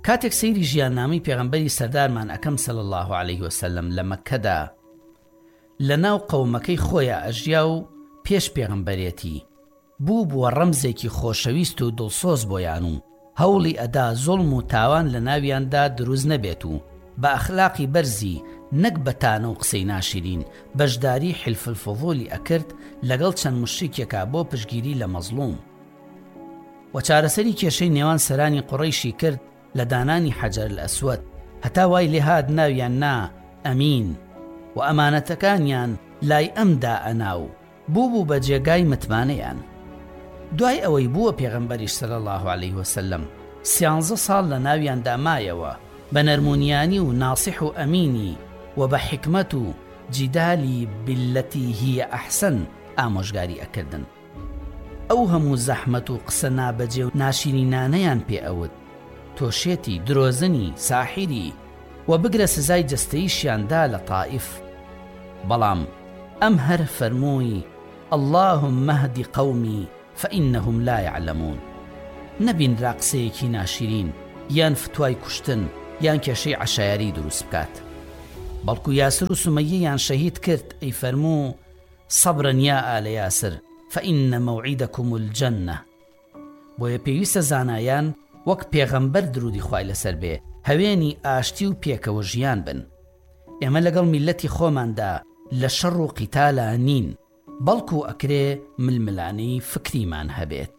کاتێک سەیری ژیاننامەی پێغەمبەری سەردارمان ئەکەم صلی الله عليه وسلم لە مەککەدا لە ناو قەومەکەی خۆیان ئەژیا و پێش پێغەمبەرێتی بووە ڕەمزێکی خۆشەویست و دڵسۆز بۆیان و هەوڵی ئەدا زوڵم و تاوان لە ناویاندا دروست نەبێت و بە ئەخلاقی بەرزی نەک بەتانە و قسەی ناشرین بەشداری حلف الفضولی ئەکرد لەگەڵ چەند مشریکێکا بۆ پشگیری لە مەزلوم و چارەسەری کێشەی نێوان سەرانی قوڕەیشی کرد لە دانانی حەجەر الئەسوەد هەتا وای لێهات ناویان نا ئەمین و ئەمانەتەکانیان لای ئەمدا ئەناو بوو بە جێگای متمانەیان. دوای ئەوەی بووە پێغەمبەریش صلی الله عليه وسلم 13 ساڵ لە ناویاندا مایەوە بە نەرمونیانی و ناسح و ئەمینی و بە حکمت و جیدالی بالەتی هی ئەحسن ئامۆژگاری ئەکردن. ئەو هەموو زەحمەت و قسە نابەجێ و ناشرینانەیان پێ ئەوت تۆشێتی درۆزنی ساحیری و بگرە سزای جەستەییشیاندا لە تائیف. بەڵام ئەم هەر فەرمووی اللهم اهد قومی فإنهم لا يعلمون نەبینرا قسەیەکی ناشرین یان فتوای کوشتن یان کێشەی عەشایەری دروست بکات، بەڵکو یاسر و سومەیەیان شەهید کرد ئەی فەرموو صبرا یا ئالە یاسر فإن موعدكم الجنة. بۆیە پێویستە زانایان وەک پێغەمبەر درودی خوای لەسەر بێ هەوێنی ئاشتی و پێکەوە ژیان بن. ئێمە لەگەڵ میلەتی خۆماندا لە شەڕ و قیتالە نین، بەڵکو ئەکرێ ململانەی فکریمان هەبێت.